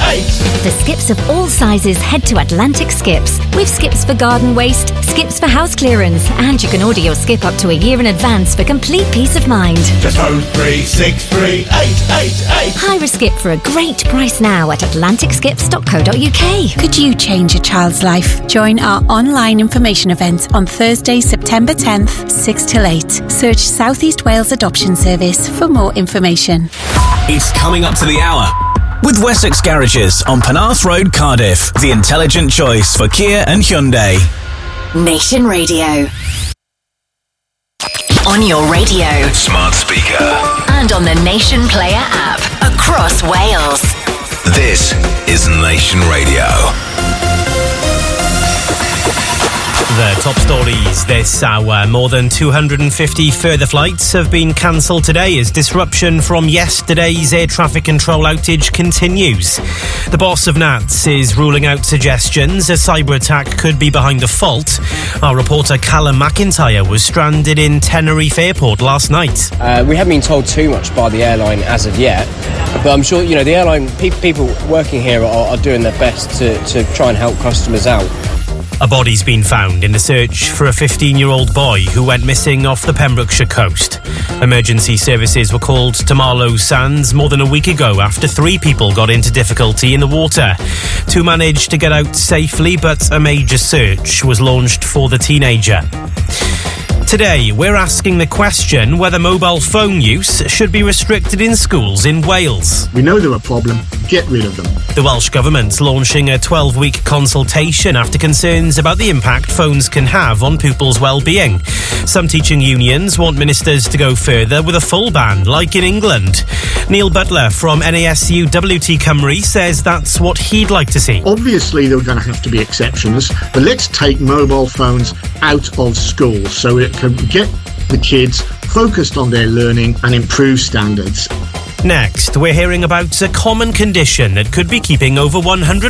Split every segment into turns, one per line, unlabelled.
For skips of all sizes, head to Atlantic Skips. We've skips for garden waste, skips for house clearance, and you can order your skip up to a year in advance for complete peace of mind.
Just 0363888.
Hire a skip for a great price now at atlanticskips.co.uk.
Could you change a child's life? Join our online information event on Thursday, September 10th, 6 till 8. Search South East Wales Adoption Service for more information.
It's coming up to the hour. With Wessex Garages on Penarth Road, Cardiff. The intelligent choice for Kia and Hyundai.
Nation Radio. On your radio.
Smart speaker.
And on the Nation Player app. Across Wales.
This is Nation Radio.
The top stories this hour. More than 250 further flights have been cancelled today as disruption from yesterday's air traffic control outage continues. The boss of NATS is ruling out suggestions a cyber attack could be behind the fault. Our reporter Callum McIntyre was stranded in Tenerife Airport last night.
We haven't been told too much by the airline as of yet, but I'm sure, the airline people working here are doing their best to try and help customers out.
A body's been found in the search for a 15-year-old boy who went missing off the Pembrokeshire coast. Emergency services were called to Marlow Sands more than a week ago after 3 people got into difficulty in the water. 2 managed to get out safely, but a major search was launched for the teenager. Today, we're asking the question whether mobile phone use should be restricted in schools in Wales.
We know they're a problem. Get rid of them.
The Welsh Government's launching a 12-week consultation after concerns about the impact phones can have on pupils' well-being. Some teaching unions want ministers to go further with a full ban, like in England. Neil Butler from NASU WT Cymru says that's what he'd like to see.
Obviously, there are going to have to be exceptions, but let's take mobile phones out of school so it can get the kids focused on their learning and improve standards.
Next, we're hearing about a common condition that could be keeping over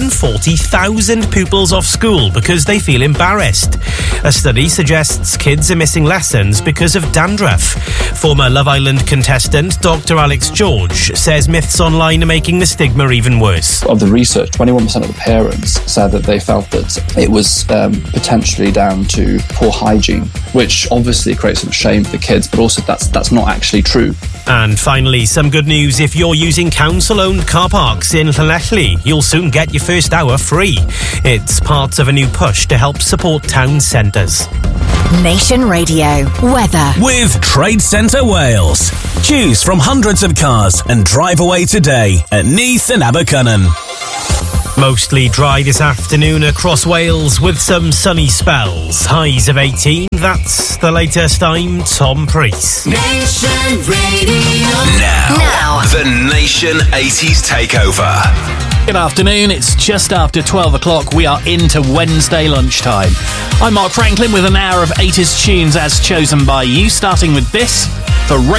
140,000 pupils off school because they feel embarrassed. A study suggests kids are missing lessons because of dandruff. Former Love Island contestant Dr. Alex George says myths online are making the stigma even worse.
Of the research, 21% of the parents said that they felt that it was potentially down to poor hygiene, which obviously creates some shame for the kids, but also that's not actually true.
And finally, some good news if you're using council-owned car parks in Llanelli. You'll soon get your first hour free. It's part of a new push to help support town centres.
Nation Radio. Weather.
With Trade Centre Wales. Choose from hundreds of cars and drive away today at Neath and Abercynon.
Mostly dry this afternoon across Wales with some sunny spells. Highs of 18. That's the latest. I'm Tom Priest.
Nation Radio.
Now, the Nation 80s Takeover.
Good afternoon, it's just after 12 o'clock. We are into Wednesday lunchtime. I'm Mark Franklin with an hour of 80s tunes as chosen by you, starting with this for